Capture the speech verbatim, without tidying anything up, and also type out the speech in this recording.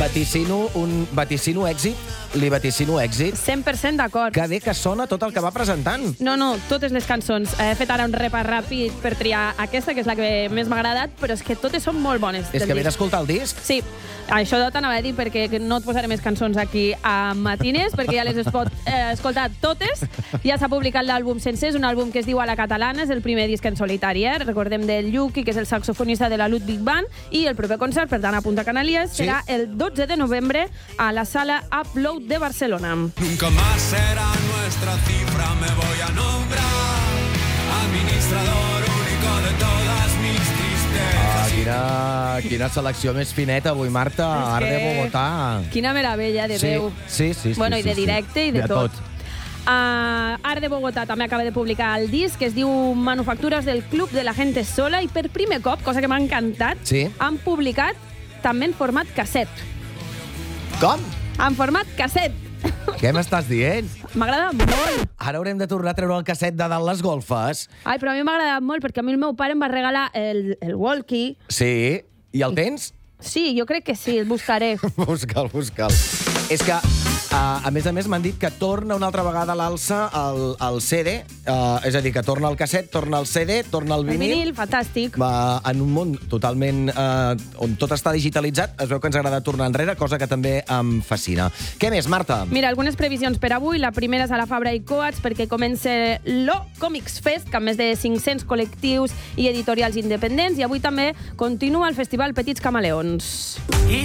vaticino un vaticino èxit, li vaticino èxit. cent per cent d'acord. Que bé que sona tot el que va presentant. No, no, totes les cançons. He fet ara un repàs ràpid per triar aquesta, que és la que més m'ha agradat, però és que totes són molt bones. És que ve d'escoltar el disc. Sí, això t'anava a dir perquè no et posaré més cançons aquí a Matines, perquè ja les has pot eh, escoltar totes. Ja s'ha publicat l'àlbum sencer, és un àlbum que es diu A la Catalana, és el primer disc en solitari, eh? Recordem del Yuki, que és el saxofonista de la Ludwig Band, i el proper concert, per tant, a Punta Canalies, Sí. serà el dotze de novembre a la sala Upload de Barcelona. Nunca más será nuestra cifra, me voy a nombrar administrador único de todas mis Ah, tristezas. quina, quina selecció més fineta avui, Marta. És Art de que- Bogotà. Quina meravella de Sí, veu. sí, sí, sí, Bueno, sí, i de sí. directe i de, De tot. tot. Uh, Art de Bogotà també acaba de publicar el disc que es diu Manufactures del Club de la Gente Sola, i per primer cop, cosa que m'ha encantat, Sí. han publicat també en format casset. Com? En format casset. Què m'estàs dient? M'agrada molt. Ara haurem de tornar a treure el casset de dalt les golfes. Ai, però a mi m'ha agradat molt perquè a mi el meu pare em va regalar el, el walkie. Sí. I el tens? Sí, jo crec que sí, el buscaré. Busca'l, busca'l. És que, uh, a més a més, m'han dit que torna una altra vegada a l'alça el, el C D, uh, és a dir, que torna el casset, torna el C D, torna el El vinil. vinil, fantàstic. Va, en un món totalment uh, on tot està digitalitzat, es veu que ens agrada tornar enrere, cosa que també em fascina. Què més, Marta? Mira, algunes previsions per avui. La primera és a la Fabra i Coats perquè comença l'O Comics Fest, amb més de cinc-cents col·lectius i editorials independents, i avui també continua el Festival Petits Camaleons. Y